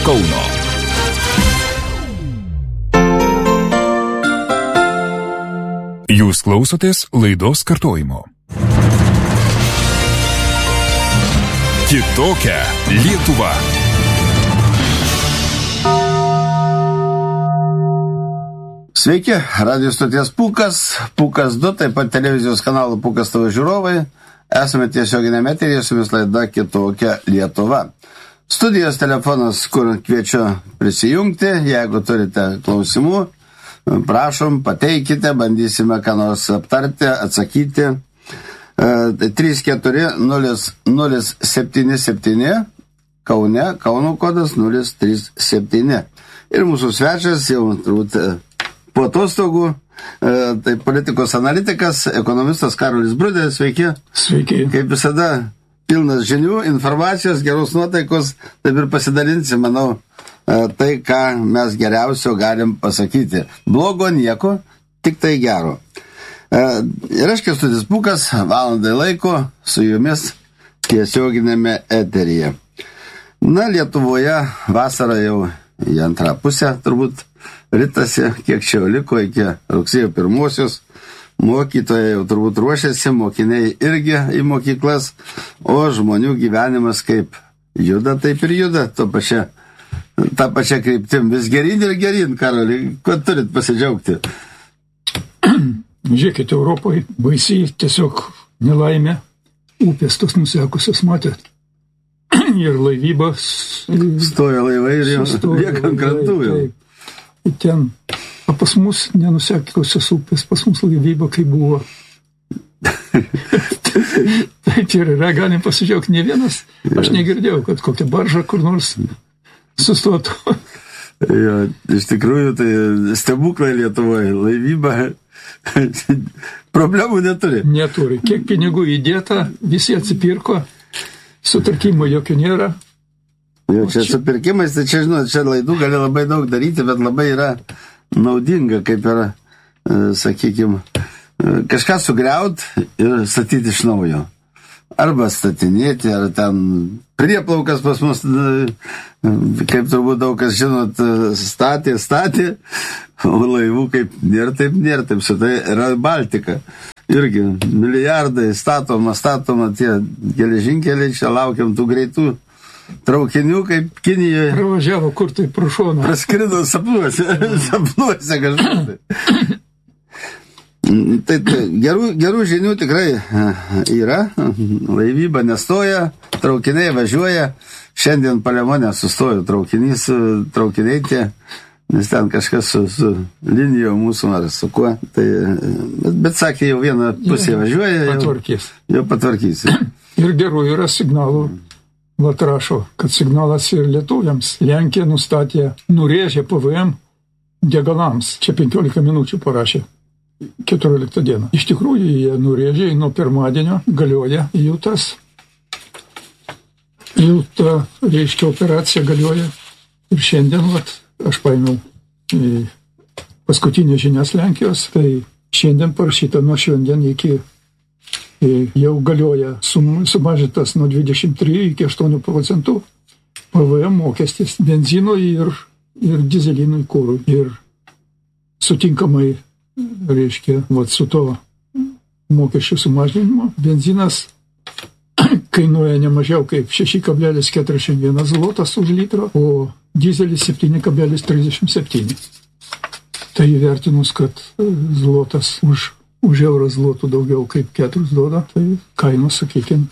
Kauno. Jūs klausotės laidos kartojimo. Kitokia Lietuva. Sveiki, radijos stoties Pūkas 2, taip pat televizijos kanalų Pūkas TV žiūrovai. Esame tiesioginėme eteryje, su vis laida Kitokia Lietuva. Studijos telefonas, kur kviečiu prisijungti, jeigu turite klausimų. Prašom, pateikite, bandysime ką nors aptarti, atsakyti. 34077 Kaune, Kauno kodas 037. Ir mūsų svečias jau turbūt po atostogų, tai politikos analitikas, ekonomistas Karolis Brudė. Sveiki. Sveiki. Kaip visada, pilnas žinių, informacijos, geros nuotaikos, taip ir pasidalinsim, manau, tai, ką mes geriausio galim pasakyti. Blogo nieko, tik tai gero. Ir aš Kęstutis Pūkas, valandai laiko su jumis tiesioginėme eteryje. Na, Lietuvoje vasara jau į antrą pusę turbūt ritasi, kiek čia liko iki rugsėjo 1. Mokytojai jau turbūt ruošiasi, mokiniai irgi į mokyklas, o žmonių gyvenimas kaip juda, taip ir juda, tą pačią kryptim. Vis gerin ir gerin, Karoli, ko turit pasidžiaugti? Žiūrėkite, Europoje baisiai tiesiog nelaimė, upės tos nusekusios, matėt. Ir laivybos. Stoja laivai ir jau lieka ant krantų jau. Ir ten, o pas mus nenusekusios upės, pas mus laivyba kaip buvo. Taip ir yra, galim pasidžiaugti, ne vienas. Aš negirdėjau, kad kokia barža kur nors sustotų. Jo, iš tikrųjų, tai stebuklai Lietuvoje, laivyba problemų neturi. Neturi. Kiek pinigų įdėta, visi atsipirko, sutarkimo jokių nėra. Jo, čia su pirkimais, tai čia, žinot, čia laidų gali labai daug daryti, bet labai yra naudinga, kaip yra, sakykime, kažką sugriaut ir statyti iš naujo. Arba statinėti, ar ten prieplaukas pas mus, kaip turbūt daug kas žinot, statė, o laivų kaip nėra, taip su tai yra Baltika. Irgi milijardai statoma, tie geležinkeliai, čia laukiam tų greitų traukinių, kaip Kinijoje. Pravažiavo kur tai pro šoną. Praskrido sapnuose kažkur. Tai gerų žinių tikrai yra, laivyba nestoja, traukiniai važiuoja, šiandien Palemonė sustojo traukiniai tie, nes ten kažkas su linijo mūsų ar su kuo, tai, bet sakė, jau vieną pusę važiuoja, jau patvarkys. Ir gerų yra signalų, rašo, kad signalas ir lietuviams. Lenkija nustatė, nurėžė PVM degalams, čia 15 minučių parašė. 14 dieną. Iš tikrųjų, jie nurėžė, nuo pirmadienio galioja jų ta, reiškia, operacija galioja. Ir šiandien, aš paėmiau paskutinę žinias Lenkijos, tai šiandien parašyta nuo šiandien iki jau galioja sumažintas nuo 23 iki 8% PVM mokestis benzino ir dizelinui kūrui. Ir sutinkamai reiškia, su to mokesčių sumažinimo, benzinas kainuoja nemažiau kaip 6,41 zlotas už litrą, o dizelis 7,37. Tai įvertinus, kad zlotas už eurą zlotų daugiau kaip 4 duoda, tai kainos, sakykime.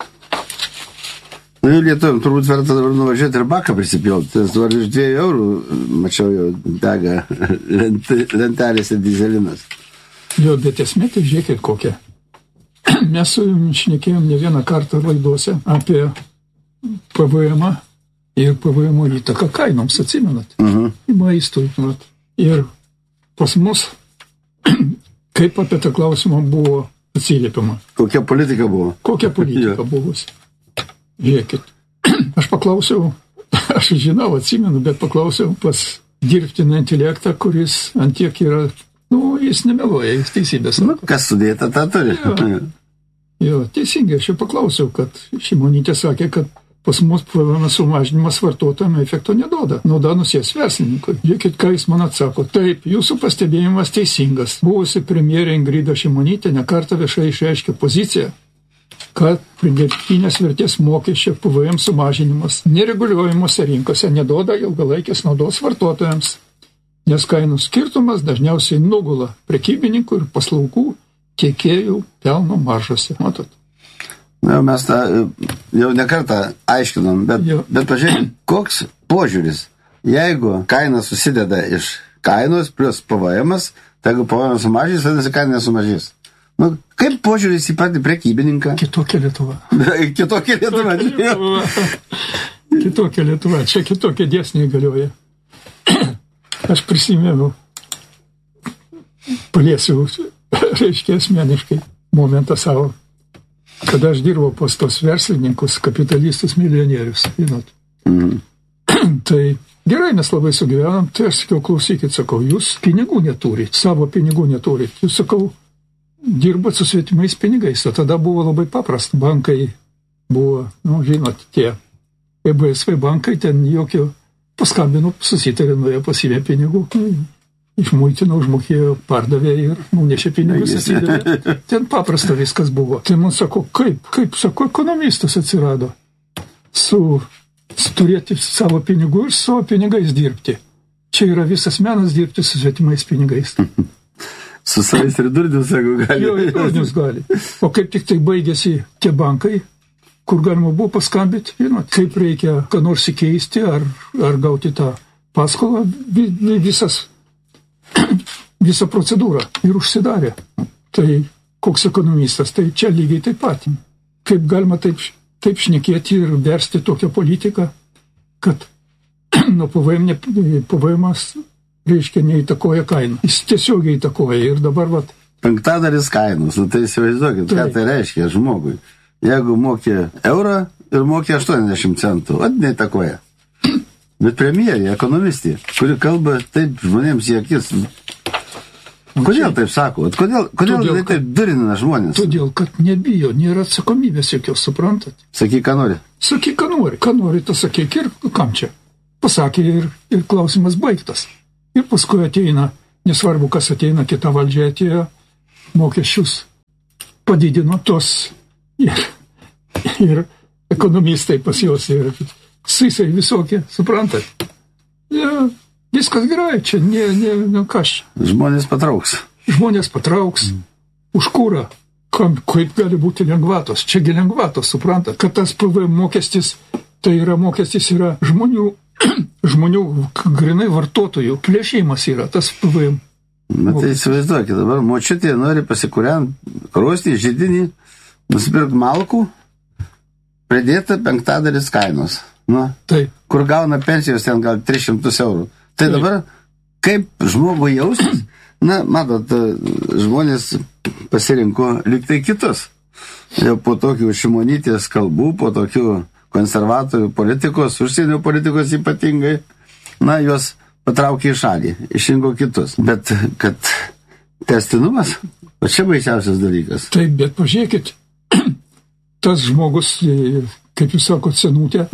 Nu, lietuviam turbūt verta dabar nuvažiuoti ir baką prisipilti. Tas dabar iš 2 eurų, mačiau, jau dega lentelėse dizelinas. Jo, bet esmė, tai žiūrėkit kokia. Mes su jums šnekėjom ne vieną kartą laidose apie PVM ir PVM įtaką kainoms, atsimenat? Į maistui. Ir pas mus, kaip apie tą klausimą buvo atsiliepiama. Kokia politika buvo? Kokia politika buvusi. Žiūrėkit, aš paklausiau, aš žinau, atsimenu, bet paklausiau pas dirbtiną intelektą, kuris antiek yra, jis nemeluoja, jis teisybės. Kas sudėta, tą turi. Jo, teisingai, aš jau paklausiau, kad Šimonytė sakė, kad Pas mus PVM sumažinimas vartotojams efekto neduoda. Nauda nusės verslininkui. Žiūrėkit, ką jis man atsako. Taip, jūsų pastebėjimas teisingas. Buvusi premjerė Ingrida Šimonytė nekartą viešai išreiškė poziciją, kad pridėtinės vertės mokesčio PVM sumažinimas nereguliuojamuose rinkose neduoda ilgalaikės naudos vartotojams, nes kainų skirtumas dažniausiai nugula prekybininkų ir paslaugų tiekėjų pelno maržose. Matot? Na, mes tą jau nekartą aiškinom, bet pažiūrėk, koks požiūris. Jeigu kaina susideda iš kainos plus PVM-as, tai jeigu PVM sumažys, vadinasi, kaina nesumažys. Nu, kaip požiūris į patį prekybininką? Kitokia Lietuva. Kitokia Lietuva. Kitokia Lietuva. Čia kitokie dėsniai galioja. Aš prisimenu, paliesiu, reiškia asmeniškai, momentą savo, kada aš dirbau pas tos verslininkus, kapitalistus, milijonierius, žinot. Tai gerai, mes labai sugyvenom, tai aš sakiau, klausykit, sakau, jūs pinigų neturit, savo pinigų neturit. Jūs, sakau, dirbat su svetimais pinigais, o tada buvo labai paprasta. Bankai buvo, nu, žinot, tie EBSV bankai, ten jokio paskambino, susitarė, nuėjo pasivė pinigų, išmuitino, užmokėjo, pardavė ir nunešė pinigus, atsidavė. Ten paprasta viskas buvo. Tai man sako, kaip, sako, ekonomistas atsirado. Turėti savo pinigų ir savo pinigais dirbti. Čia yra visas menas dirbti su svetimais pinigais. Su savais ir durnius, jeigu gali. Jo, ir durnius gali. O kaip tik tai baigėsi tie bankai, kur galima buvo paskambyti, žinot, kaip reikia ką nors įkeisti ar gauti tą paskolą, visą procedūrą ir užsidarė. Tai koks ekonomistas, tai čia lygiai taip pat. Kaip galima taip šnekėti ir versti tokią politiką, kad nuo PVM-as reiškia neįtakoja kainą. Jis tiesiogiai įtakoja ir dabar vat. 5% kainos, nu tai įsivaizduokit, ką tai reiškia žmogui. Jeigu mokė eurą ir mokė 80 centų, neįtakoja. Bet premjerė, ekonomistė, kuri kalba taip žmonėms į akis. Kodėl taip sako? Kodėl taip durina žmonės? Todėl, kad nebijo, nėra atsakomybės jokios, suprantat? Sakyk, ką nori. Sakyk, ką nori. Ką nori, tas sakyk ir kam čia. Pasakė ir klausimas baigtas. Ir paskui ateina, nesvarbu, kas ateina, kita valdžia atėjo, mokesčius padidino tos ir ekonomistai pas juos ir sisai visokie, suprantat? Ja, viskas gerai, čia kas čia. Žmonės patrauks. Žmonės patrauks. Už kurą. Kaip gali būti lengvatos? Čiagi lengvatos, suprantat? Kad tas PVM mokestis, tai yra mokestis yra žmonių grinai vartotojų. Plėšimas yra tas PVM. Bet tai įsivaizduokit, dabar močiutė nori pasikuriant krosnį, židinį, nusipirkti malkų, pridėta 5% kainos. Nu, taip. Kur gauna pensijos ten gal 300 eurų. Tai taip. Dabar kaip žmogui jausis? Na, matot, žmonės pasirinko liktai kitus. Jau po tokių Šimonytės kalbų, po tokių konservatorių politikos, užsienio politikos ypatingai, na, juos patraukė į šalį, išrinko kitus. Bet kad tęstinumas, o čia baisiausias dalykas. Taip, bet pažiūrėkit, tas žmogus, kaip jūs sakot, senutė,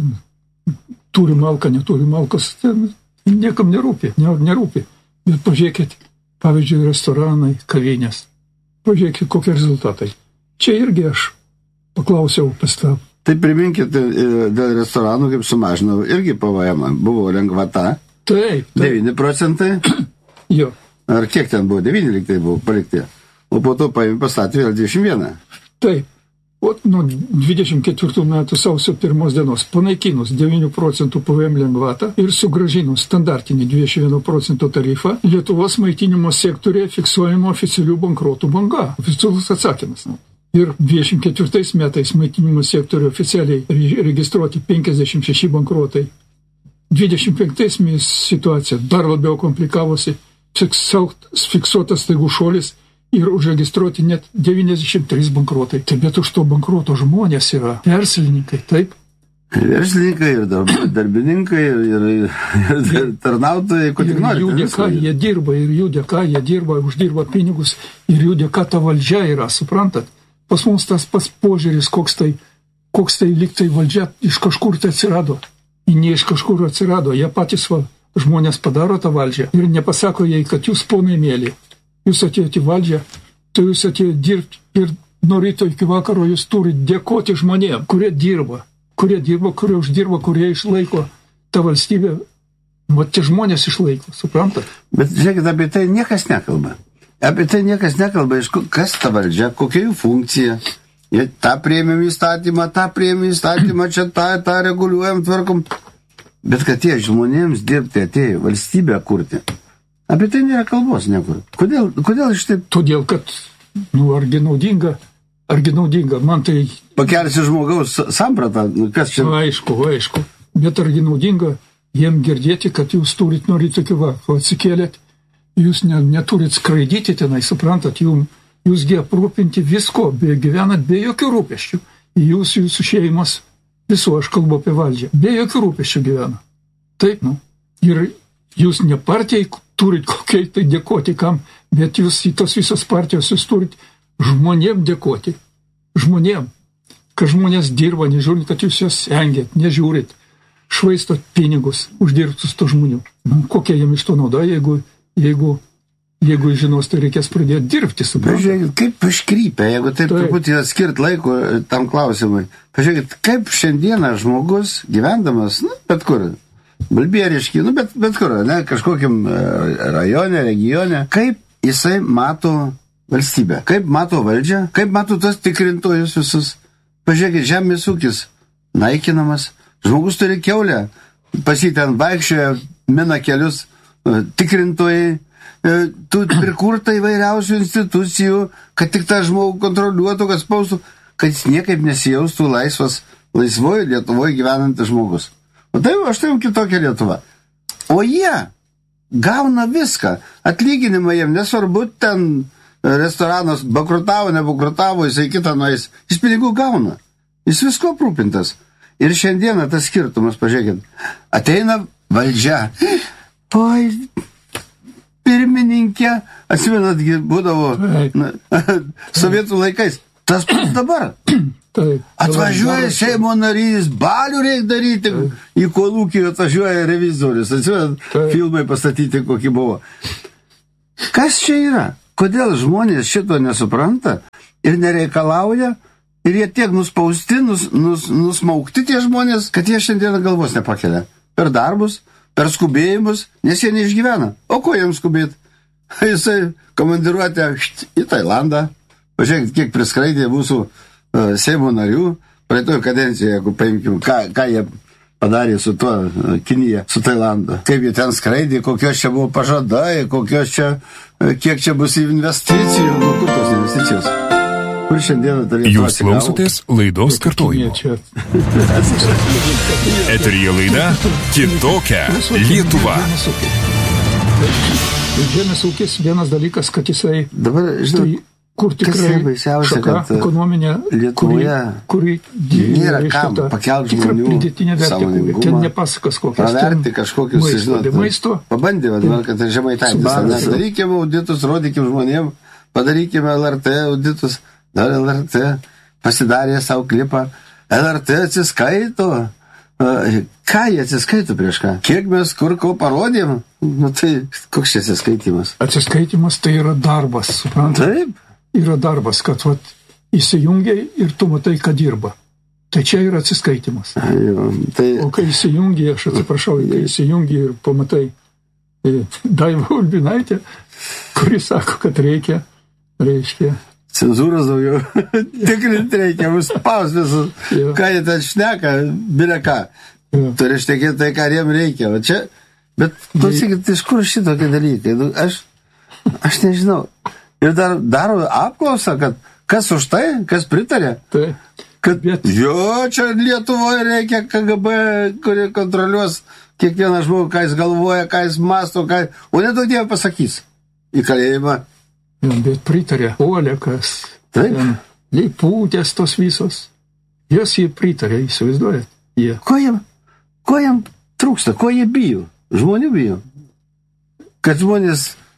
turi malką, neturi malkos, niekam nerūpi. Bet pažiūrėkit, pavyzdžiui, restoranai, kavinės. Pažiūrėkit, kokie rezultatai. Čia irgi aš paklausiau pas tą. Tai priminkit, dėl restoranų, kaip sumažinau, irgi PVM buvo lengvata. Taip. 9%. Jo. Ar kiek ten buvo? 9 liktai buvo palikti. O po to pastatė vėl 21. Taip. O nuo 24 metų sausio 1 dienos panaikinus 9% PVM lengvatą ir sugrąžinus standartinį 21% tarifą, Lietuvos maitinimo sektorėje fiksuojama oficialių bankrotų banga. Oficialus atsakymas. Ir 24 metais maitinimo sektoriuje oficialiai registruoti 56 bankrotai. 25 metais situacija dar labiau komplikavosi, fiksuotas staigų šuolis ir užregistruoti net 93 bankrotai. Tai bet už to bankroto žmonės yra verslininkai, taip? Verslininkai ir darbininkai ir tarnautojai, ko tik nori. Ir jų dėka jie dirba, uždirba pinigus ir jų dėka ta valdžia yra, suprantat? Pas mums tas pats požiūris, koks tai koks tai lyg tai valdžia iš kažkur tai atsirado. Ir ne iš kažkur atsirado. Jie patys žmonės padaro tą valdžią ir nepasako jai, kad jūs ponai mėly. Jūs atėjote į valdžią, tai jūs atėjote dirbti ir nuo ryto iki vakaro jūs turite dėkoti žmonėms, kurie dirba, kurie uždirba, kurie išlaiko tą valstybę. Va tie žmonės išlaiko, suprantat? Bet žiūrėkit, apie tai niekas nekalba. Apie tai niekas nekalba, kas ta valdžia, kokia jų funkcija. Jie tą priėmėm įstatymą, čia tą reguliuojam, tvarkom. Bet kad tie žmonėms dirbti atėjo, valstybę kurti, apie tai nėra kalbos niekur. Kodėl iš taip? Todėl, kad, argi naudinga, man tai... Pakelsi žmogaus sampratą, kas čia... Aišku, bet argi naudinga jiem girdėti, kad jūs turit nuo ryto iki vakaro atsikėlėt, jūs neturit skraidyti tenai, suprantat, jūsgi aprūpinti visko, gyvenat be jokių rūpesčių. Jūsų šeimos, viso aš kalbu apie valdžią, be jokių rūpesčių gyvena. Taip, ir jūs ne partijai turit kokiai tai dėkoti kam, bet jūs į tos visos partijos jūs turit žmonėm dėkoti. Žmonėm, kad žmonės dirba, nežiūrint, kad jūs juos engėt, nežiūrit. Švaistot pinigus uždirbtus to žmonių. Kokia jiem iš to nauda, jeigu žinos, tai reikės pradėti dirbti. Pažiūrėkit, kaip iškrypia, jeigu taip truputį skirt laiko tam klausimui. Pažiūrėkit, kaip šiandieną žmogus gyvendamas, bet kur, Balbieriški, bet kur, kažkokiam rajone, regione, kaip jisai mato valstybę, kaip mato valdžią, kaip mato tos tikrintojus visus. Pažiūrėkit, žemės ūkis naikinamas. Žmogus turi kiaulę, pas jį ten vaikščioja, mina kelius, tikrintojai, tu prikurta įvairiausių institucijų, kad tik tą žmogų kontroliuotų, kad spaustų, kad jis niekaip nesijaustų laisvoje Lietuvoje gyvenantis žmogus. O tai aš tai jau kitokia Lietuva. O jie gauna viską, atlyginimą jiem, nesvarbu ten restoranas bankrutavo, nebankrutavo, jisai kitą nueis, jis pinigų gauna, jis visko aprūpintas. Ir šiandieną tas skirtumas, pažiūrėkit, ateina valdžia, pirmininkė, atsimenatgi būdavo sovietų laikais, tas pats dabar. Atvažiuoja Seimo narys, balių reikia daryti, į kolūkį atvažiuoja revizorius, atsimenat, filmai pastatyti, kokį buvo. Kas čia yra? Kodėl žmonės šito nesupranta ir nereikalauja? Ir jie tiek nuspausti, nusmaukti tie žmonės, kad jie šiandieną galvos nepakelia. Per darbus, per skubėjimus, nes jie neišgyvena. O ko jiems skubėti? Jisai komandiruotė į Tailandą. Pažiūrėkit, kiek priskraidė mūsų Seimo narių. Praeitoje kadencijoje, jeigu paimkim, ką jie padarė su tuo Kinija, su Tailandu. Kaip jie ten skraidė, kokios čia buvo pažadai, kiek čia bus investicijų, kur tos investicijos. Jūs klausotės laidos kartojimo. Eteryje laida Kitokia Lietuva. Žemės ūkis vienas dalykas, kad jisai... Dabar, žinot, kur tikrai šaka ekonominė, kuri nėra kam pakelti žmonių sąmoningumą, ten nepasakas kokias praverti kažkokius, žinot, pabandėme, kad Žemaitaitis, darykime auditus, rodykime žmonėm, padarykime LRT auditus, dar LRT pasidarė savo klipą, LRT atsiskaito, ką jie atsiskaito prieš ką? Kiek mes kur ko parodėm? Tai koks čia atsiskaitimas? Atsiskaitimas tai yra darbas, suprantate? Taip. Yra darbas, kad įsijungiai ir tu matai, kad dirba. Tai čia yra atsiskaitimas. O kai įsijungiai, aš atsiprašau, kai įsijungiai ir pamatai Daivą Ulbinaitę, kuri sako, kad reiškia cenzūros daugiau tikrinti reikia, mus spaus visus, ką jie ten šneka, bilia ką. Turi štekėti tai, ką jiem reikia. O čia, bet klausykit, iš kur šitokie dalykai? Aš nežinau. Ir dar daro apklausą, kad kas už tai, kas pritarė. Kad čia Lietuvoje reikia KGB, kurie kontroliuos kiekvieną žmogų, ką jis galvoja, ką jis masto, o nedaug Dievą pasakys į kalėjimą. Bet pritarė Olekas, Leiputės tos visos. Jos jie pritarė, įsivaizduojat? Ko jam trūksta, ko jie bijo? Žmonių bijo. Kad žmonės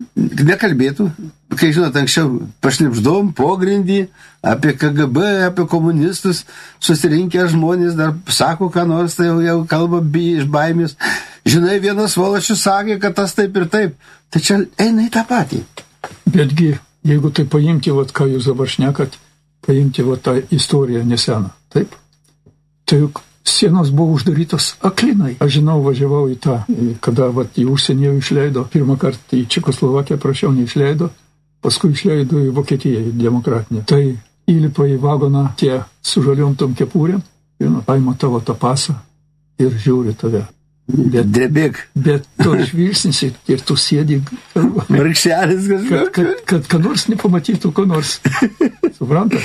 nekalbėtų, kai žinot, anksčiau pašnipždom pogrindį apie KGB, apie komunistus, susirinkę žmonės dar sako, ką nors, tai jau kalba iš baimės. Žinai, vienas Voločius sakė, kad tas taip ir taip. Tai čia eina į tą patį. Betgi, jeigu tai paimti, vat, ką jūs dabar šnekat, paimti vat, tą istoriją neseną, taip? Tai juk sienos buvo uždarytos aklinai. Aš žinau, važiavau į tą, kada vat, į užsienį jau išleido, pirmą kartą į Čekoslovakiją, prašiau, neišleido, paskui išleido į Vokietiją, į demokratinę. Tai įlipa į vagoną tie su žaliom tom kepūrėm, paima tavo tą pasą ir žiūri tave. Drebėk. Bet to žvilgsnis ir tu sėdi Markšelis kažkas. Kad nors nepamatytų, ko nors. Suprantat?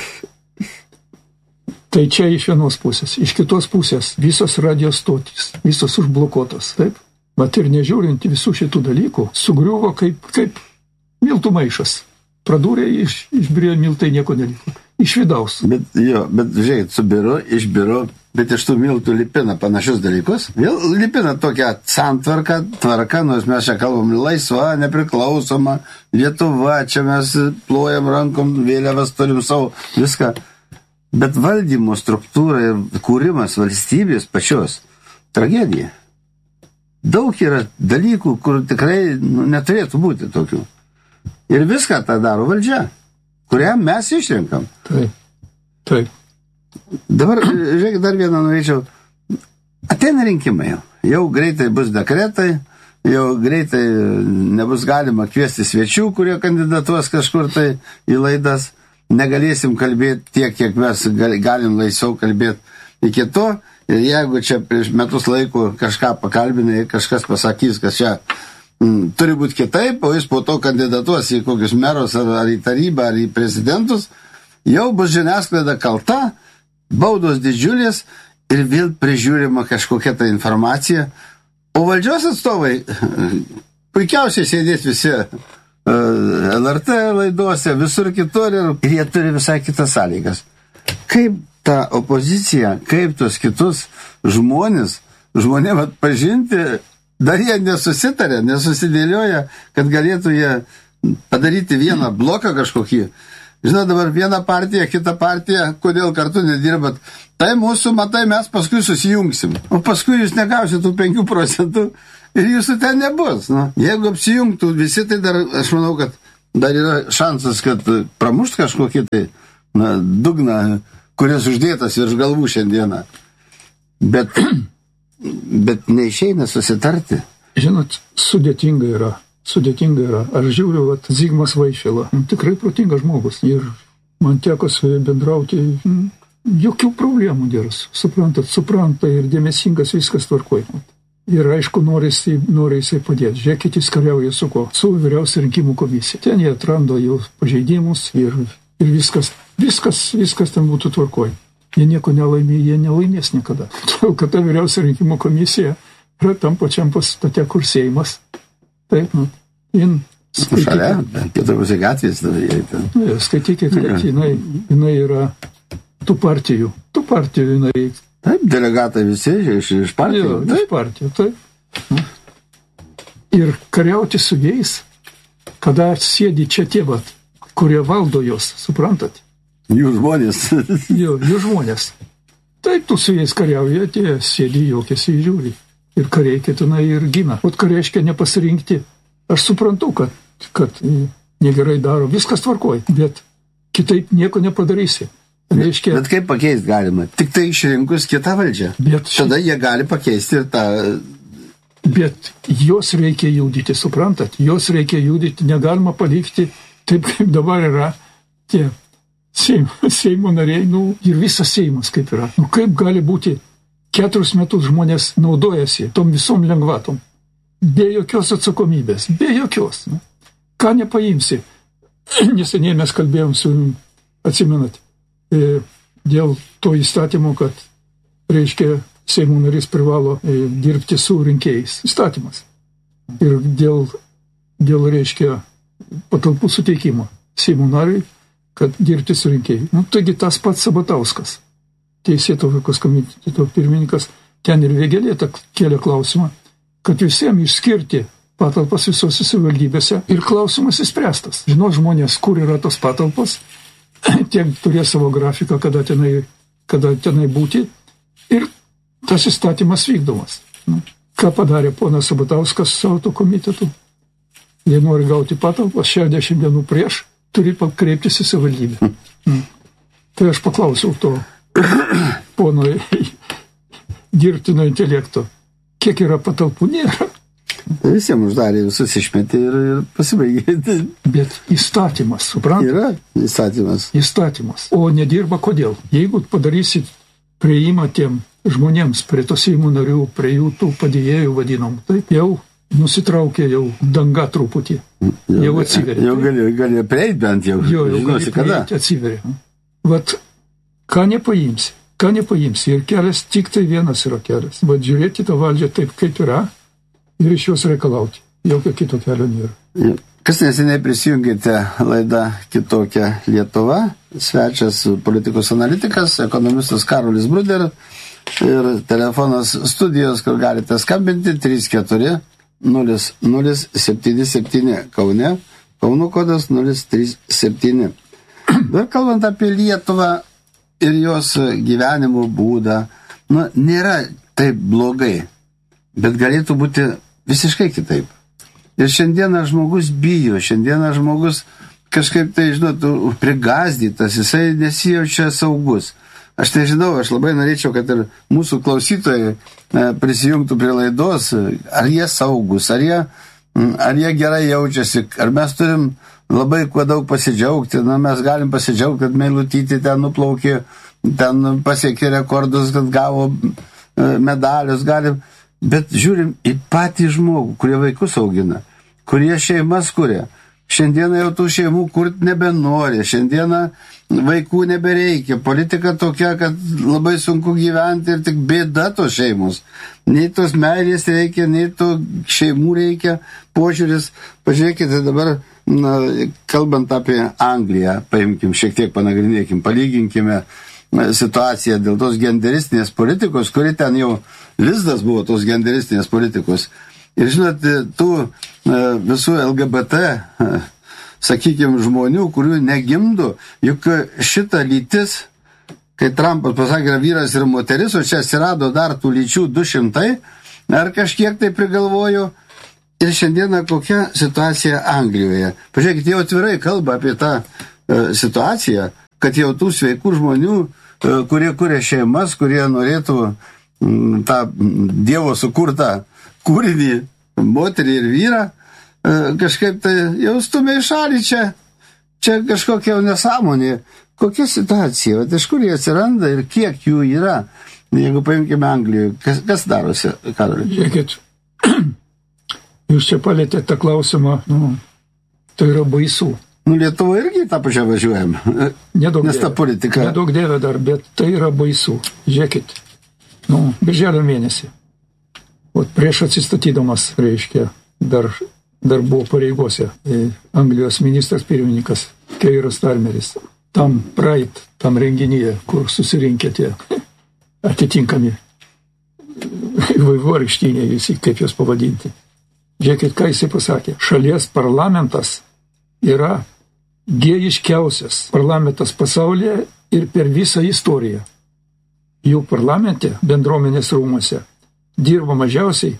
Tai čia iš vienos pusės. Iš kitos pusės visos radio stotys, visos užblokuotos. Taip? Bet ir nežiūrint visų šitų dalykų, sugriuvo kaip miltų maišas. Pradūrė, išbirėjo miltai, nieko neliko. Iš vidaus. Bet žiūrėk, subiro, išbiro, bet iš tų miltų lipina panašius dalykus. Vėl lipina tokią tvarką, nors mes čia kalbam laisva, nepriklausoma, Lietuva, čia mes plojam rankom, vėliavas turim savo, viską. Bet valdymo struktūra ir kūrimas valstybės pačios tragedija. Daug yra dalykų, kur tikrai neturėtų būti tokių. Ir viską tą daro valdžia, kurią mes išrenkam. Taip. Dabar, žiūrėk, dar vieną norėčiau. Ateina rinkimai jau. Jau greitai bus dekretai, jau greitai nebus galima kviesti svečių, kurie kandidatuos kažkur tai į laidas. Negalėsim kalbėti tiek, kiek mes galim laisviau kalbėti iki to. Ir jeigu čia prieš metus laiko kažką pakalbinai, kažkas pasakys, kad čia turi būti kitaip, o jis po to kandidatuos į kokius merus, ar į tarybą, ar į prezidentus, jau bus žiniasklaida kalta, baudos didžiulės ir vėl prižiūrima kažkokia ta informacija. O valdžios atstovai puikiausiai sėdės visi LRT laidose, visur kitur ir jie turi visai kitas sąlygas. Kaip ta opozicija, kaip tos kitus žmonėm atpažinti, dar jie nesusitarė, nesusidėlioja, kad galėtų jie padaryti vieną bloką kažkokį. Žinau, dabar viena partija, kita partija, kodėl kartu nedirbat. Tai mūsų, matai, mes paskui susijungsim. O paskui jūs negausit tų 5% ir jūsų ten nebus. Nu, jeigu apsijungtų visi, tai dar, aš manau, kad dar yra šansas, kad pramušt kažkokį tai dugną, kuris uždėtas virš galvų šiandieną. Bet neišeina susitarti. Žinot, sudėtinga yra. Aš žiūriu, Zigmas Vaišvila, tikrai protingas žmogus. Ir man teko su juo bendrauti, jokių problemų dėras. Supranta ir dėmesingas, viskas tvarkoja. Ir aišku, nori jisai padėti. Žiūrėkit, jis kariauja su ko? Su vyriausia rinkimų komisija. Ten jie atrando jau pažeidimus ir viskas ten būtų tvarkoja. Jie nieko nelaimė, jie nelaimės niekada. Todėl, kad ta vyriausia rinkimų komisija yra tam pačiam pastate, kur Seimas. Taip, šalia, kitose gatvės. Skaitykit, kad jinai yra tų partijų jinai. Taip, delegatai visi iš partijų. Iš partijų, taip. Ir kariauti su jais, kada sėdi čia tie, kurie valdo jos, suprantat? Jų žmonės. Jų žmonės. Taip, tu su jais kariauji, tie sėdi, jokiasi žiūri. Ir kariai ketina ir gina. O ką reiškia nepasirinkti? Aš suprantu, kad negerai daro, viskas tvarkoja, bet kitaip nieko nepadarysi. Reiškia, bet kaip pakeisti galima? Tik tai išrinkus kitą valdžią. Tada jie gali pakeisti ir tą... Bet jos reikia judyti, suprantat? Jos reikia judyti, negalima palikti taip, kaip dabar yra tie Seimo nariai, ir visas Seimas kaip yra. Kaip gali būti 4 metus žmonės naudojasi tom visom lengvatom, be jokios atsakomybės, be jokios. Ką nepaimsi? Neseniai mes kalbėjom su, atsimenat, dėl to įstatymo, kad, reiškia, Seimo narys privalo dirbti su rinkėjais. Įstatymas. Ir dėl reiškia, patalpų suteikimo Seimo nariui, kad dirbti su rinkėjai. Taigi tas pats Sabatauskas, Teisėtvarkos komiteto pirmininkas, ten ir Vėgėlė kėlė klausimą, kad visiems išskirti patalpas visose savivaldybėse ir klausimas įspręstas. Žino žmonės, kur yra tos patalpos, tiek turės savo grafiką, kada tenai būti ir tas įstatymas vykdomas. Ką padarė ponas Sabatauskas su autokomitetu? Jie nori gauti patalpas 60 dienų prieš, turi kreiptis į savivaldybę. Tai aš paklausiau to pono dirbtino intelekto, kiek yra patalpų, nėra. Visiems uždarė, visus išmetė ir pasibaigė. Bet įstatymas, suprantate? Yra įstatymas. Įstatymas. O nedirba kodėl? Jeigu padarysit prieimą tiem žmonėms, prie to Seimo narių, prie jų tų padėjėjų vadinom, taip jau nusitraukė jau danga truputį. Jau atsiveria. Jau gali prieiti bent jau. Jau žinosi kada. Atsiveria. Vat, ką nepaimsi. Ir kelias, tik tai vienas yra kelias. Vat žiūrėti tą valdžią taip, kaip yra ir iš jos reikalauti. Jokio kito kelio nėra. Kas neseniai prisijungėte laidą Kitokia Lietuva, svečias politikos analitikas, ekonomistas Karolis Bruder ir telefonas studijos, kur galite skambinti 34 0077 Kaune, Kauno kodas 037. Dar kalbant apie Lietuvą ir jos gyvenimo būdą, nėra taip blogai, bet galėtų būti visiškai kitaip. Ir šiandieną žmogus bijo, šiandieną žmogus kažkaip tai, prigazdytas, jisai nesijaučia saugus. Aš nežinau, aš labai norėčiau, kad ir mūsų klausytojai prisijungtų prie laidos, ar jie saugus, ar jie gerai jaučiasi, ar mes turim labai kuo daug pasidžiaugti. Mes galim pasidžiaugti, kad Meilutytė ten nuplaukė, ten pasiekė rekordus, kad gavo medalius, bet žiūrim į patį žmogų, kurie vaikus augina, kurie šeimas kuria. Šiandieną jau tų šeimų kurti nebenori, šiandieną vaikų nebereikia, politika tokia, kad labai sunku gyventi ir tik bėda tos šeimos. Nei tos meilės reikia, nei to šeimų reikia, požiūris. Pažiūrėkite dabar, kalbant apie Angliją, paimkim, šiek tiek panagrinėkim, palyginkime situaciją dėl tos genderistinės politikos, kuri ten jau lizdas buvo tos genderistinės politikos. Ir žinot, tų visų LGBT, sakykime, žmonių, kurių negimdo, juk šita lytis, kai Trumpas pasakė, yra vyras ir moteris, o čia atsirado dar tų lyčių 200, ar kažkiek tai prigalvojo. Ir šiandieną kokia situacija Anglijoje. Pažiūrėkite, jau atvirai kalba apie tą situaciją, kad jau tų sveikų žmonių, kurie kuria šeimas, kurie norėtų tą Dievo sukurtą kūrinį, moterį ir vyrą, kažkaip tai jau stumia į šalį čia kažkokia nesąmonė. Kokia situacija, iš kur jie atsiranda ir kiek jų yra, jeigu paimkime Anglijoje, kas darosi, Karoli? Žiūrėkit, jūs čia palėtėte tą klausimą, tai yra baisu. Lietuva irgi tą pačią važiuojam, nes ta politika... Nedaug dėvė dar, bet tai yra baisu. Žiūrėkit, birželio mėnesį. Prieš atsistatydamas, reiškia, dar buvo pareigose Anglijos ministras pirmininkas Keiras Starmeris. Tam renginyje, kur susirinkę tie atitinkami vaivorykštiniai visi, kaip juos pavadinti. Žiūrėkit, ką jisai pasakė. Šalies parlamentas yra gėjiškiausias parlamentas pasaulyje ir per visą istoriją. Jų parlamente, bendruomenės rūmuose, dirba mažiausiai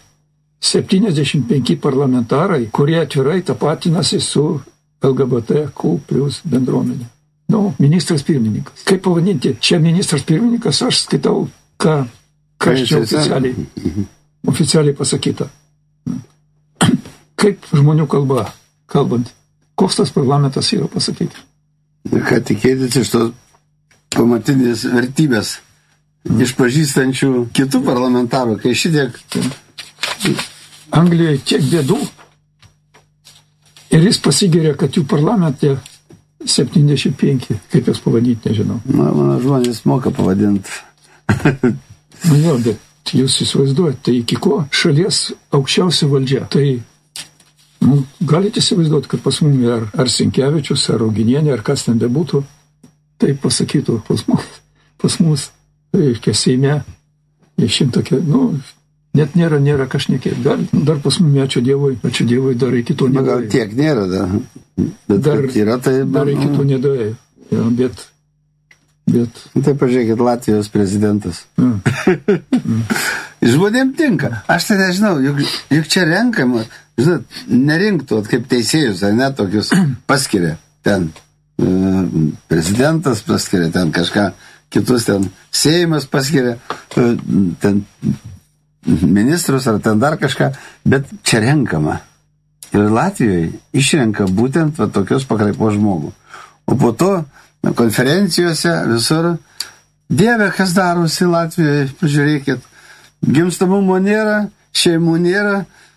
75 parlamentarai, kurie atvirai tapatinasi su LGBTQ plus bendruomenė. Ministras pirmininkas. Kaip pavadinti? Čia ministras pirmininkas, aš skaitau, kas čia oficialiai pasakyta. Kaip žmonių kalbant, koks tas parlamentas yra pasakyti? Ką tikėtis iš tos pamatinės vertybės, išpažįstančių kitų parlamentarų, kai šitiek... Anglijoje tiek bėdų ir jis pasigiria, kad jų parlamente 75, kaip jos pavadinti, nežinau. Mano žmonės moka pavadinti. Bet jūs įsivaizduojate, tai iki ko šalies aukščiausia valdžia. Tai galite įsivaizduoti, kad pas mumi ar Sinkevičius, ar Ruginienė, ar kas ten bebūtų, tai pasakytų pas mus, reiškia Seime, Net nėra kažnekėt. Dar pas mumi, ačiū Dievui, dar iki to nedėjo. Gal tiek nėra, bet dar yra, tai... Dar iki to nedėjo. Ja, bet... Tai pažiūrėkit, Latvijos prezidentas. Žmonėm tinka. Aš tai nežinau, juk čia renkama, žinot, nerinktų, kaip teisėjus, ar ne, tokius paskiria. Ten prezidentas paskiria, ten kažką kitus, ten Seimas paskiria, ten ministrus ar ten dar kažką, bet čia renkama. Ir Latvijoje išrenka būtent va, tokios pakraipos žmogų. O po to konferencijose visur, Dieve, kas darosi Latvijoje, pažiūrėkit, gimstamumo nėra, šeimų nėra,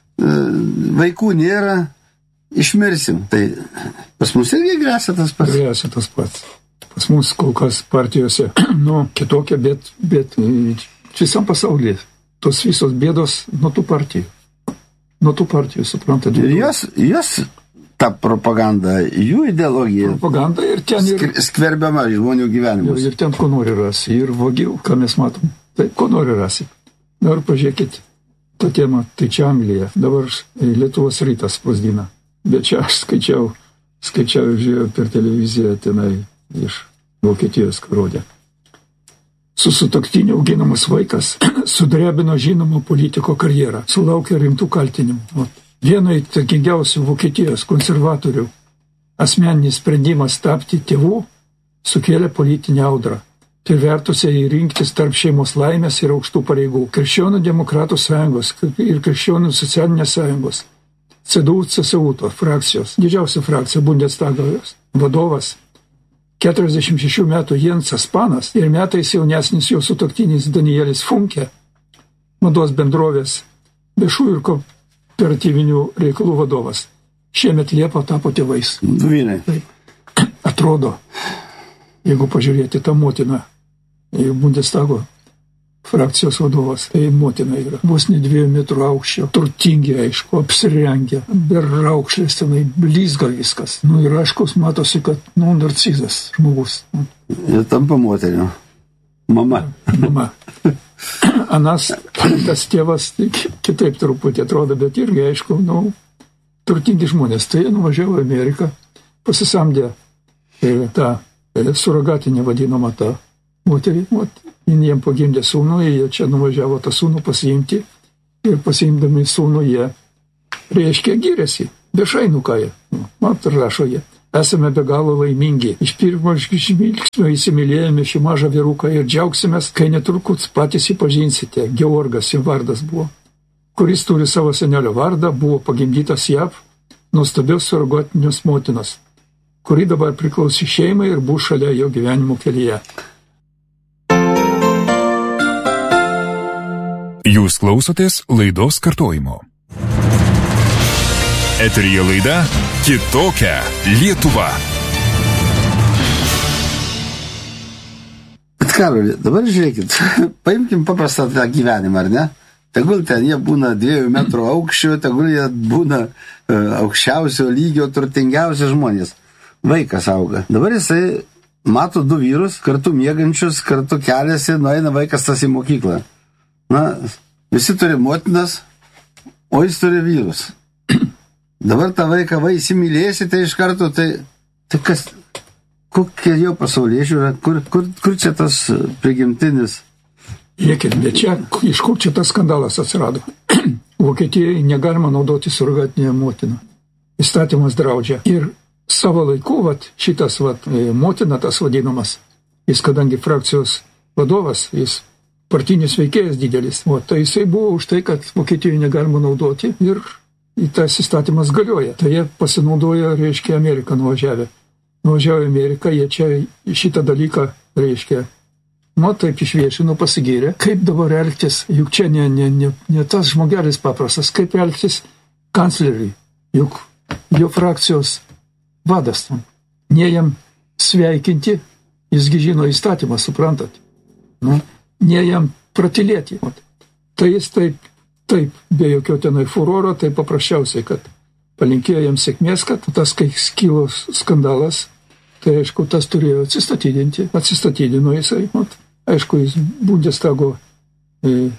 vaikų nėra, išmirsim. Tai pas mus irgi grėsia tas pats. Grėsia tas pats. Pas mus kol kas partijose, kitokia, bet visam pasaulyje. Tos visos bėdos nuo tų partijų. Nuo tų partijų, suprantate. Ir jos ta propaganda, jų ideologija. Propaganda ir ten skverbiama žmonių gyvenimus. Ir ten ko nori rasi. Ir vogiau, ką mes matom. Tai ko nori rasi. Dabar pažiūrėkit tą temą, tai čia Anglija. Dabar Lietuvos rytas spausdina. Bet čia aš skaičiau, žiūrėjau per televiziją tenai iš Vokietijos rodė. Su sutuoktiniu auginamas vaikas sudrebino žinomo politiko karjerą, sulaukė rimtų kaltinimų. Vieno įtakingiausių Vokietijos konservatorių asmeninis sprendimas tapti tėvų sukėlė politinę audrą, privertusiai rinktis tarp šeimos laimės ir aukštų pareigų. Krikščionių demokratų sąjungos ir krikščionių socialinės sąjungos CDU-CSU frakcijos, didžiausia frakcija Bundestagos vadovas 46 metų Jensas Panas ir metais jaunesnis jo sutuoktinis Danielis Funke, mados bendrovės viešųjų ir kooperatyvinių reikalų vadovas. Šiemet Liepą tapo tėvais. Dvynai. Atrodo, jeigu pažiūrėti tą motiną, Bundestago frakcijos vadovas, tai motina yra. Vos ne 2 metrų aukščio, turtingi, aišku, apsirengę, be raukšlės tenai, blizga viskas. Ir aišku, matosi, kad, narcizas žmogus. Ir tampa moteriu. Mama. Anas, tas tėvas, kitaip truputį atrodo, bet irgi, aišku, turtingi žmonės. Tai jie nuvažiavo į Ameriką, pasisamdė tą suragatinę vadinamą tą moterį, jiem pagimdė sūnų, jie čia nuvažiavo tą sūnų pasiimti ir pasiimdami sūnų jie, reiškia, gyrėsi, viešai nukaja. Rašo jie, esame be galo laimingi, iš pirmo žvilgsnio įsimylėjome šį mažą vyruką ir džiaugsimės, kai netrukus patys įpažinsite. Georgas jų vardas buvo, kuris turi savo senelio vardą, buvo pagimdytas JAV nuostabios surogotinios motinos, kuri dabar priklausė šeimai ir buvo šalia jo gyvenimo kelyje. Jūs klausotės laidos kartojimo. Eteryje laida Kitokia Lietuva. Bet Karoli, dabar žiūrėkit, paimkim paprastą tą gyvenimą, ar ne? Tegul ten jie būna 2 metrų aukščio, tegul jie būna aukščiausio lygio, turtingiausi žmonės. Vaikas auga. Dabar jisai mato 2 vyrus, kartu miegančius, kartu keliasi, nueina vaikas tas į mokyklą. Visi turi motinas, o jis turi vyrus. Dabar tą vaiką įsimylėsite iš karto, tai kas, kokia jo pasaulyje žiūra, kur čia tas prigimtinis? Žiūrėkit, bet čia, iš kur čia tas skandalas atsirado? Vokietijoje negalima naudoti surogatinę motiną. Įstatymas draudžia. Ir savo laiku, šitas motina, tas vadinamas, jis kadangi frakcijos vadovas, jis partinis veikėjas didelis. Tai jisai buvo už tai, kad Vokietijoje negalima naudoti ir tas įstatymas galioja. Tai jie pasinaudojo, reiškia, Ameriką nuvažiavę. Nuvažiavo į Ameriką, jie čia šitą dalyką, reiškia, taip išviešino, pasigyrė. Kaip dabar elgtis, juk čia ne tas žmogelis paprastas, kaip elgtis kancleriui, juk jo frakcijos vadas tam. Ne jam sveikinti, jisgi žino įstatymą, suprantat. Ne jam pratilėti. Tai jis taip, be jokio tenai furoro, tai paprasčiausiai, kad palinkėjo jam sėkmės, kad tas, kai kilo skandalas, tai aišku, tas turėjo atsistatydinti. Atsistatydino jisai. Aišku, jis Bundestago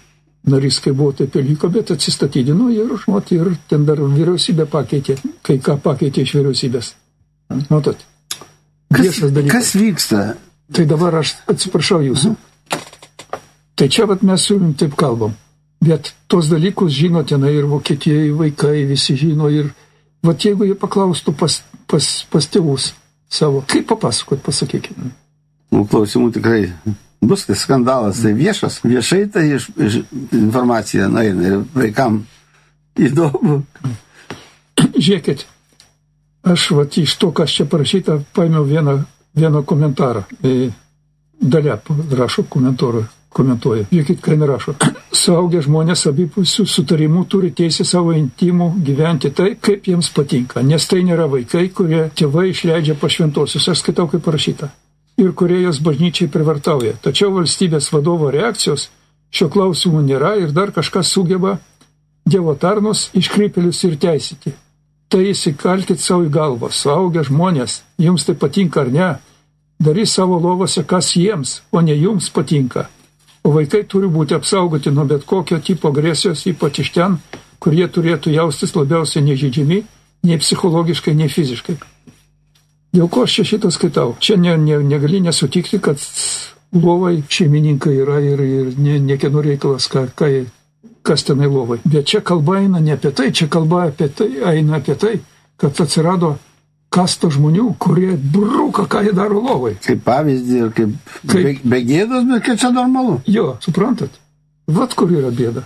narys, kai buvo, taip ir liko, bet atsistatydino ir ten dar vyriausybę pakeitė, kai ką pakeitė iš vyriausybės. Matot, viešas dalykas. Kas vyksta? Tai dabar aš atsiprašau jūsų. Tai čia vat mes su jums taip kalbam. Bet tos dalykus žino tenai ir Vokietijai vaikai visi žino ir vat jeigu jie paklaustų pas tėvus savo, kaip papasakot, pasakykime. Klausimų tikrai bus, tai skandalas, tai viešas. Viešai tai iš informacija nueina ir vaikam įdomu. Žiūrėkit, aš vat iš to, kas čia parašyta, paėmiau vieną komentarą. Dalia rašo komentuoja. Žiūrėkit, ką nerašo. Suaugę žmonės abipusių sutarimų turi teisę savo intimų gyventi taip, kaip jiems patinka. Nes tai nėra vaikai, kurie tėvai išleidžia pa šventosius. Aš skaitau, kaip parašyta. Ir kurie jos bažnyčiai privartauja. Tačiau valstybės vadovo reakcijos šio klausimų nėra ir dar kažkas sugeba Dievo tarnus iškrypėlius ir teisyti. Tai įsikalkit savo į galvą. Suaugę žmonės, jums tai patinka ar ne, darys savo lovose, kas jiems, o ne jums patinka. O vaikai turi būti apsaugoti nuo bet kokio tipo agresijos, ypač iš ten, kur jie turėtų jaustis labiausiai nežeidžiami, nei psichologiškai, nei fiziškai. Dėl ko aš čia šitą skaitau? Čia negali nesutikti, kad lovai šeimininkai yra ir niekieno reikalas, kas tenai lovai. Bet čia kalba eina ne apie tai, čia kalba eina apie tai, kad atsirado kasta žmonių, kurie bruka, ką jie daro lovai. Kaip pavyzdį ir kaip be gėdos, bet kaip čia normalu. Jo, suprantat? Vat kur yra bėda.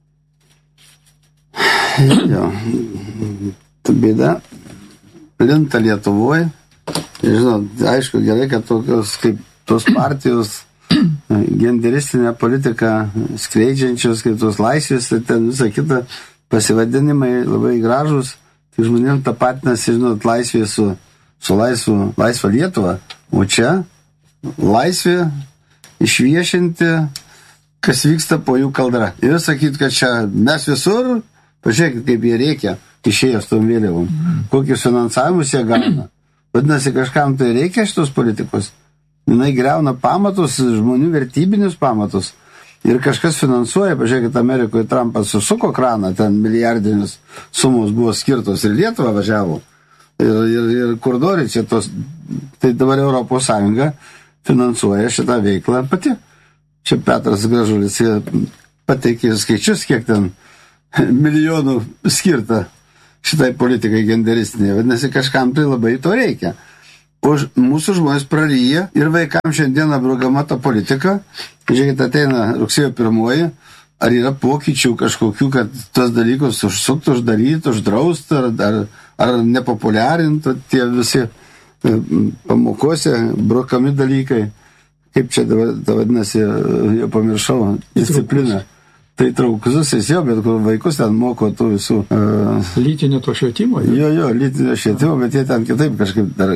Jo, ta bėda plinta Lietuvoje. Žinot, aišku, gerai, kad tokios kaip tos partijos genderistinę politiką skleidžiančios, kaip tos laisvės, tai ten visą kitą pasivadinimai labai gražus. Tai žmonėm tapatinasi, žinot, laisvė su laisva Lietuva. O čia laisvė išviešinti, kas vyksta po jų kaldra. Ir sakyt, kad čia mes visur, pažiūrėkit, kaip jie reikia, išėjęs tom vėliavom. Kokius finansavimus jie gauna. Vadinasi, kažkam tai reikia šitos politikos. Jinai griauna pamatus, žmonių vertybinius pamatus. Ir kažkas finansuoja, pažiūrėkit, Amerikoje Trumpas susuko kraną, ten milijardinius sumos buvo skirtos ir Lietuva važiavo. Ir kurdori čia tos, tai dabar Europos Sąjunga finansuoja šitą veiklą pati. Čia Petras Gražulis pateikė skaičius, kiek ten milijonų skirta šitai politikai genderistinė. Vadinasi, kažkam tai labai to reikia. O mūsų žmonės praryja ir vaikams šiandien apdraugama ta politika. Žiūrėkit, ateina rugsėjo 1, ar yra pokyčių kažkokių, kad tos dalykus užsuktų, uždarytų, uždraustų, ar nepopuliarintų tie visi pamokose brokami dalykai. Kaip čia vadinasi, jau pamiršau, disciplina. Tai traukusis jau, bet kur vaikus ten moko tų visų... Lytinio to švietimo? Jo, lytinio švietimo, bet jie ten kitaip kažkaip dar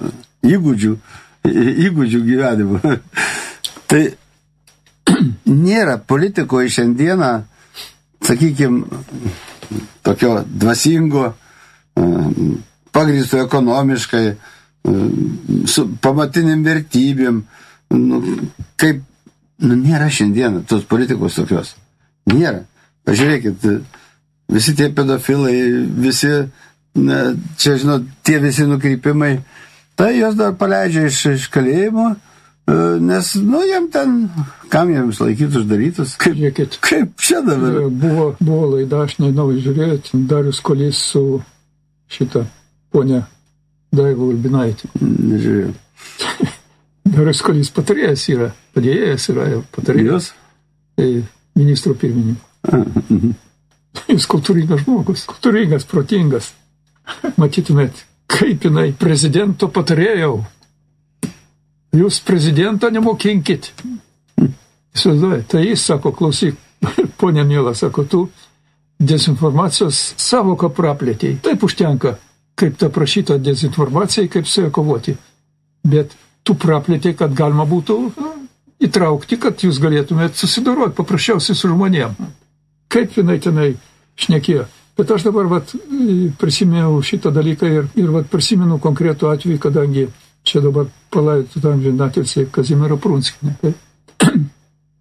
įgūdžių gyvenimo. Tai nėra politikoje šiandieną, sakykime, tokio dvasingo, pagrįsto ekonomiškai, su pamatinėm vertybėm, kaip, nėra šiandieną tos politikos tokios. Nėra. Pažiūrėkit, visi tie pedofilai, visi, čia, žinot, tie visi nukreipimai, tai jos dar paleidžia iš kalėjimo, nes, jiem ten, kam jiems laikyti uždarytus? Kaip čia dabar? Buvo laida, aš nežinau, žiūrėjot, Darius Kolys su šitą ponę Daivą Ulbinaitį. Nežiūrėjau. Darius Kolys patarėjas yra, padėjėjas yra, patarėjas. Tai ministro pirmininko. Jis kultūringas žmogus, kultūringas, protingas. Matytumėt, kaip jinai prezidento patarėjau. Jūs prezidentą nemokinkit. Tai jis sako, klausyk, ponia miela, sako, tu dezinformacijos savoką praplėtėjai. Taip užtenka, kaip ta prašyta dezinformacijai, kaip su ja kovoti. Bet tu praplėtėjai, kad galima būtų įtraukti, kad jūs galėtumėt susidoroti paprasčiausiai su žmonėm. Kaip jinai tenai šnekėjo. Bet aš dabar prisimenu šitą dalyką ir prisimenu konkretų atvejį, kadangi čia dabar palaidotų amžinatilsį Kazimiero Prunskienė.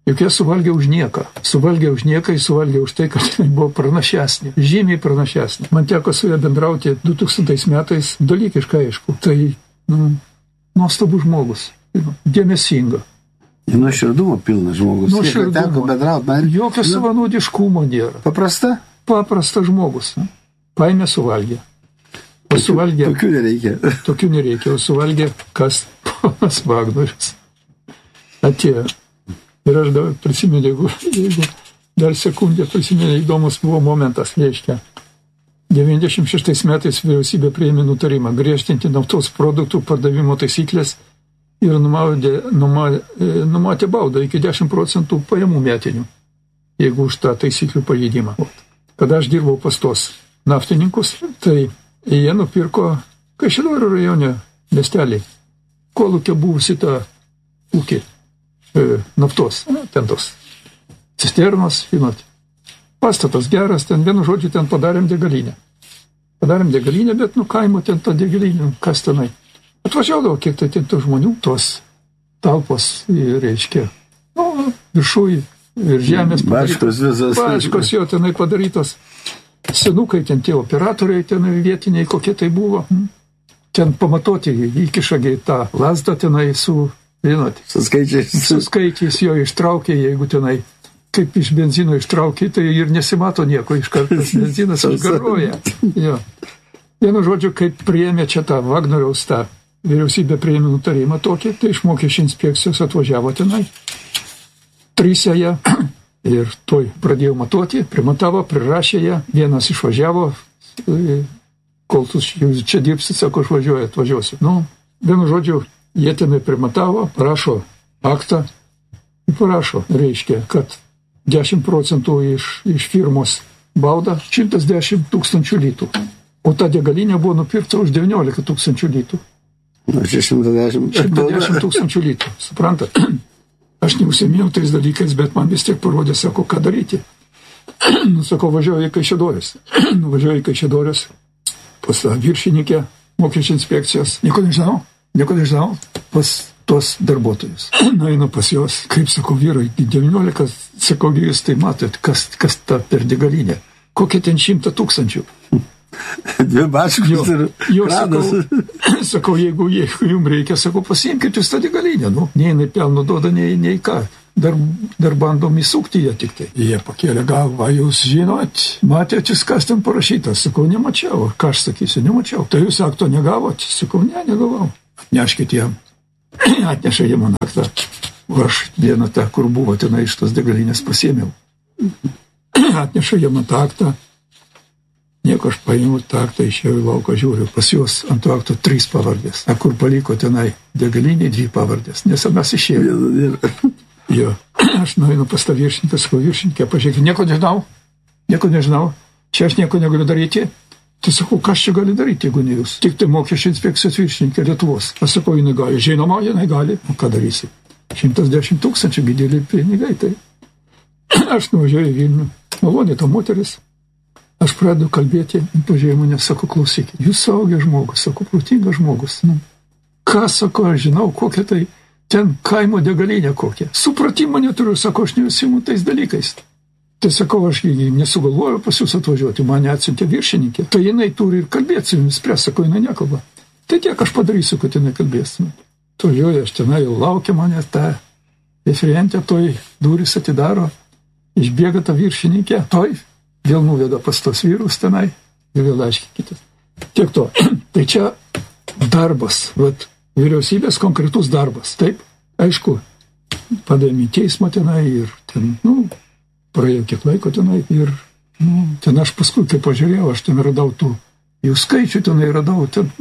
Juk jie suvalgė už nieką. Suvalgė už nieką, jis suvalgė už tai, kad jis buvo pranašesnė. Žymiai pranašesnė. Man teko su juo bendrauti 2000 metais, dalykiškai aišku. Tai, nuostabus žmogus. Dėmesinga. Nuoširdumo pilnas žmogus. Teko bendrauti. Jokio savanaudiškumo nėra. Paprasta? Paprastas žmogus. Paėmė suvalgė. O suvalgė... Tokių nereikia. Tokių nereikia. O suvalgė kas? Ponas Vagnorius. Atėjo. Ir aš prisimenu, jeigu dar sekundę prisimenu, įdomus buvo momentas, reiškia. 96 metais vyriausybė priėmė nutarimą griežtinti naftos produktų pardavimo taisyklės ir numatė baudą iki 10% pajamų metinių, jeigu už tą taisyklių pažeidimą. Kada aš dirbau pas tos naftininkus, tai jie nupirko Kaišiadorių rajone miestelį, kolūkė buvusi tą ūkį. Naftos, ten tos cisternos, žinot, pastatas geras, ten vienu žodžiu ten padarėm degalinę. Bet kaimo ten tą degalinę, kas tenai. Atvažiaudavo, kiek tai ten tų žmonių, tos talpos, reiškia, viršui ir žemės padarytos. Bačkos jo tenai padarytos. Senukai ten tie operatoriai, ten vietiniai, kokie tai buvo. Ten pamatoti, įkišagiai tą lasdą tenai su... Žinot, su skaičiais jo ištraukė, jeigu tenai kaip iš benzino ištraukė, tai ir nesimato nieko, iš kartas benzinas išgaruoja. Vienu žodžiu, kaip priėmė čia tą Vagnoriaus tą vyriausybę priėmė nutarimą tokį, tai iš mokesčių inspekcijos atvažiavo tenai. 3 ją ir toj pradėjo matuoti, primatavo, prirašė ją, vienas išvažiavo, kol tu čia dirbsi, sako, atvažiuosiu. Vienu žodžiu, jie tenai primatavo, parašo aktą ir parašo, reiškia, kad 10% iš firmos bauda 110 000 litų. O ta degalinė buvo nupirkta už 19 000 litų. 110 000 litų, suprantat? Aš neužsiėmėjau tais dalykais, bet man vis tiek parodė, sako, ką daryti. Sako, važiuoju į Kaišiadorius. Važiuoju į Kaišiadorius pas viršininkę mokesčių inspekcijos. Nieko nežinau, pas tos darbuotojus. Nueinu pas jos, kaip, sako, vyrai, 19, sako, jūs tai matot, kas ta per degalinė. Kokia ten 100 000. 2 bačkus ir kranas. Sakau, jeigu jums reikia, sako, pasiimkit jūs tą degalinę. Nei jinai pelno duoda, nei ką. Dar bandom įsukti ją tik tai. Jie pakėlė galvą, jūs žinot, matėt jūs, kas ten parašyta. Sakau, nemačiau. Ką aš sakysiu, nemačiau. Tai jūs akto negavot? Sakau, negavau. Atneškit jam. Atneša jie man aktą. O aš vieną tą, kur buvo tenai iš tos degalinės pasiėmiau. Atneša jie man tą aktą. Nieko, aš paėmiau tą aktą, išėjau į lauką, žiūriu. Pas juos ant to akto 3 pavardės. A kur paliko tenai degalinė 2 pavardės. Nes mes išėjome. Jo. Aš nueinu pas tą viršininką, sakau, viršininkė, pažiūrėkit, nieko nežinau. Čia aš nieko negaliu daryti. Tai sakau, kas čia gali daryti, jeigu ne jūs? Tik tai mokesčių inspekcijos viršininkė Lietuvos. Aš sakau, jinai gali. Žinoma, jinai gali. O ką darysi? 110 000 dideli pinigai, tai. Aš nuvažiuoju į Vilnių. Malonė ta moteris. Aš pradedu kalbėti, pažiūrėjau mane, sako, klausykit. Jūs suaugęs žmogus, sako, protingas žmogus. Ką, sako, aš žinau, kokia tai ten kaimo degalinė kokia. Supratimo neturiu, sako, aš neužsiimu tais dalykais. Tai sakau, aš nesugalvoju pas jūs atvažiuoti, mane atsiuntė viršininkė. Tai jinai turi ir kalbėti su jumis, spręs, sako, jinai nekalba. Tai tiek aš padarysiu, kad jinai kalbės. Atvažiuoju, aš tenai jau laukia mane tą referentę, toj durys atidaro, išbėga ta viršininkė, toj vėl nuveda pas tos vyrus tenai ir vėl aiškinkitės. Tiek to. Tai čia darbas, vyriausybės konkretus darbas. Taip, aišku, padėjom į teismą tenai ir ten, praėjo kiek laiko tenai ir, ten aš paskui, kai pažiūrėjau, aš ten radau tų jų skaičių, tenai radau, ten,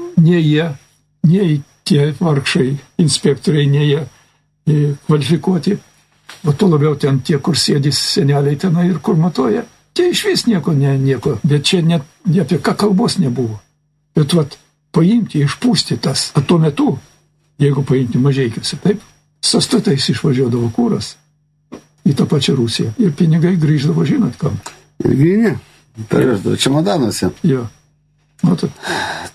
nei tie vargšai inspektoriai, nei jie kvalifikuoti, o to labiau ten tie, kur sėdys seneliai tenai ir kur matuoja, tie iš vis nieko, bet čia net apie ką kalbos nebuvo. Bet paimti, išpūsti tas, o tuo metu, jeigu paimti Mažeikiuose, taip, sąstatais išvažiuodavo kūras į tą pačią Rusiją ir pinigai grįždavo, žinot kam. Ir grįždavo, čemodanuose. Jo. Tai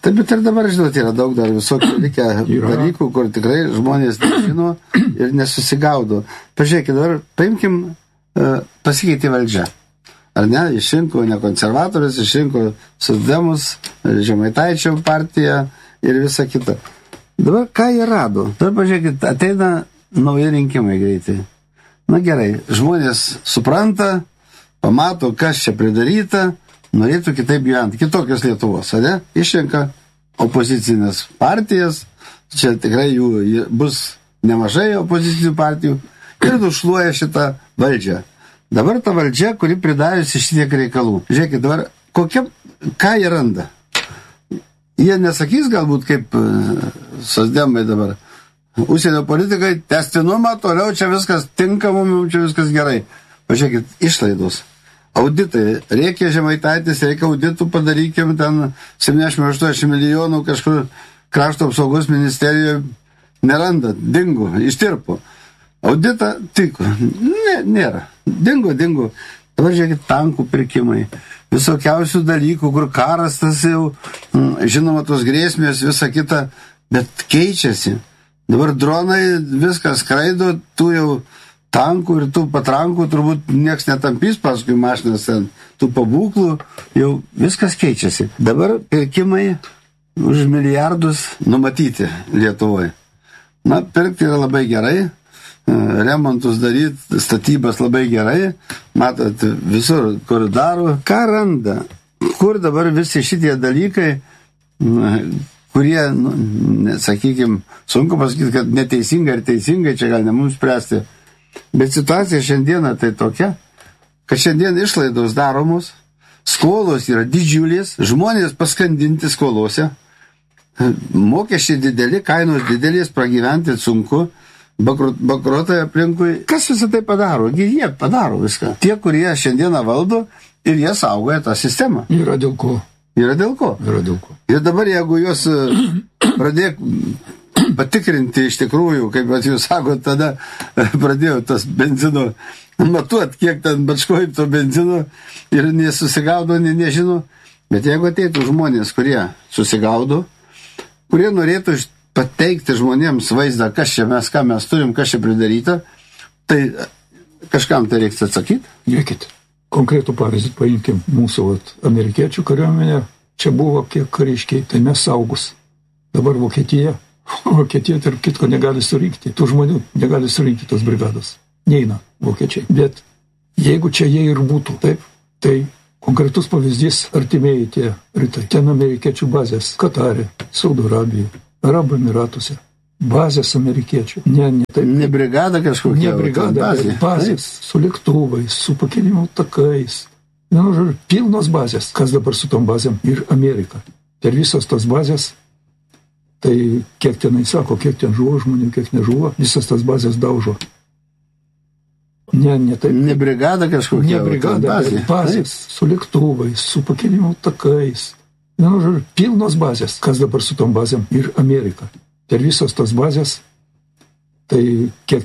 Taip, bet ir dabar, žinot, yra daug dar visokių likę dalykų, kur tikrai žmonės nežino ir nesusigaudo. Pažiūrėkit, dabar paimkim, pasikeitė valdžia. Ar ne? Išrinko ne konservatorius, išrinko socdemus, Žemaitaičio partiją ir visa kita. Dabar ką jie rado? Dabar pažiūrėkit, ateina nauji rinkimai greitai. Na gerai, žmonės supranta, pamato, kas čia pridaryta, norėtų kitaip gyventi, kitokios Lietuvos, ar ne? Išrenka opozicinės partijas, čia tikrai jų bus nemažai opozicinių partijų ir nušluoja šitą valdžią. Dabar ta valdžia, kuri pridariusi šitiek reikalų. Žiūrėkit, dabar ką jie randa? Jie nesakys galbūt kaip socdemai dabar. Užsienio politikai, tęstinumą, toliau čia viskas tinka, mums čia viskas gerai. Pažiūrėkit, išlaidos. Auditai, reikia Žemaitaitis, reikia auditų, padarykim ten 78 milijonų kažkur krašto apsaugos ministerijoje neranda, dingo, ištirpo. Auditą tiko, nėra, dingo. Dabar žiūrėkit, tankų pirkimai, visokiausių dalykų, kur karas tas jau, žinoma, tos grėsmės, visa kita, bet keičiasi. Dabar dronai, viskas skraido, tu jau tankų ir tų patrankų turbūt nieks netampys paskui mašinas ten, tų pabūklų, jau viskas keičiasi. Dabar pirkimai už milijardus numatyti Lietuvoje. Na, pirkti yra labai gerai, remontus daryti, statybas labai gerai, matot, visur, kur daro. Ką randa? Kur dabar visi šitie dalykai, kurie, sakykime, sunku pasakyti, kad neteisingai ir teisingai, čia gal ne mums spręsti. Bet situacija šiandieną tai tokia, kad šiandien išlaidos daromos, skolos yra didžiulės, žmonės paskandinti skolose, mokesčiai dideli, kainos didelės, pragyventi sunku, bankrotai aplinkui. Kas visą tai padaro? Jie padaro viską. Tie, kurie šiandieną valdo ir jie saugoja tą sistemą. Yra dėl ko. Ir dabar, jeigu juos pradėk patikrinti iš tikrųjų, kaip jūs sakot, tada pradėjau tas benzino matuot, kiek ten bačkojim to benzino ir nesusigaudo, nežino. Bet jeigu ateitų žmonės, kurie susigaudo, kurie norėtų pateikti žmonėms vaizdą, kas čia mes, ką mes turim, kas čia pridaryta, tai kažkam tai reiks atsakyti. Žiūrėkit, konkretų pavyzdį paimkim mūsų amerikiečių kariuomenė, čia buvo kiek kariškiai, tai mes saugus. Dabar Vokietija, tarp kitko, negali surinkti. Tų žmonių negali surinkti tos brigados. Neina vokiečiai. Bet jeigu čia jie ir būtų, taip, tai konkretus pavyzdys artimieji tie rytai. Ten amerikiečių bazės Katare, Saudo Arabijoje, Arabų Emiratuose. Bazės amerikiečių. Ne brigada kažkokia. Ne brigada, bet bazės su lėktuvais, su pakilimo takais. Pilnos bazės. Kas dabar su tom bazėm? Ir Amerika. Ir visos tos bazės, tai kiek tenai sako, kiek ten žuvo žmonių, kiek nežuvo, visas tas bazės daužo. Ne brigada kažkokia. Ne brigada, bet bazės su lėktuvais, su pakilimo takais. Pilnos bazės. Kas dabar su tom bazėm? Ir Amerika. Ir visos tos bazės, tai kiek